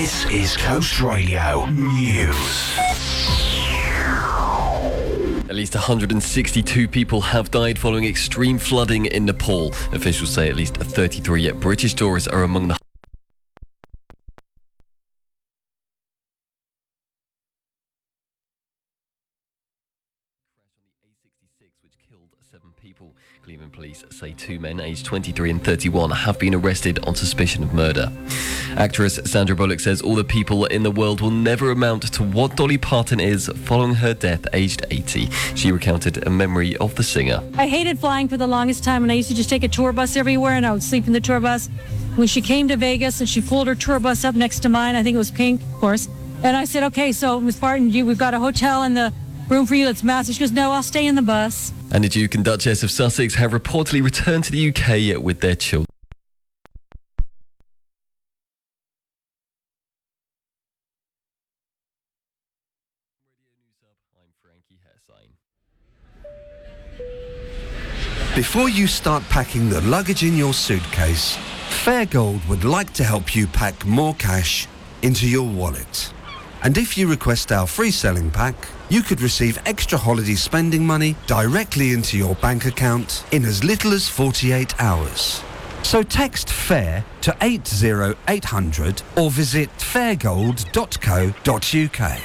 This is Coast Radio News. At least 162 people have died following extreme flooding in Nepal. Officials say at least 33 British tourists are among the which killed 7 people. Cleveland police say 2 men aged 23 and 31 have been arrested on suspicion of murder. Actress Sandra Bullock says all the people in the world will never amount to what Dolly Parton is following her death aged 80. She recounted a memory of the singer. I hated flying for the longest time, and I used to just take a tour bus everywhere, and I would sleep in the tour bus. When she came to Vegas and she pulled her tour bus up next to mine, I think it was pink, of course, and I said, okay, so Miss Parton, we've got a hotel in the room for you, it's massive. She goes, no, I'll stay in the bus. And the Duke and Duchess of Sussex have reportedly returned to the UK with their children. I'm Frankie Hairsine. Before you start packing the luggage in your suitcase, Fairgold would like to help you pack more cash into your wallet. And if you request our free selling pack, you could receive extra holiday spending money directly into your bank account in as little as 48 hours. So text FAIR to 80800 or visit fairgold.co.uk.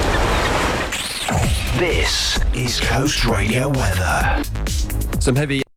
This is Coast Radio weather. Some heavy